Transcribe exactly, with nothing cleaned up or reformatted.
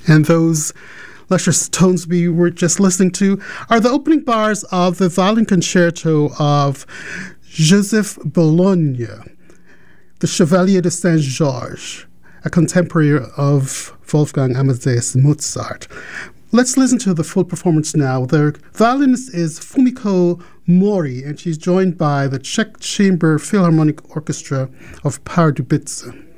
And those luscious tones we were just listening to are the opening bars of the violin concerto of Joseph Bologna, the Chevalier de Saint-Georges, a contemporary of Wolfgang Amadeus Mozart. Let's listen to the full performance now. The violinist is Fumiko Mori, and she's joined by the Czech Chamber Philharmonic Orchestra of Pardubice.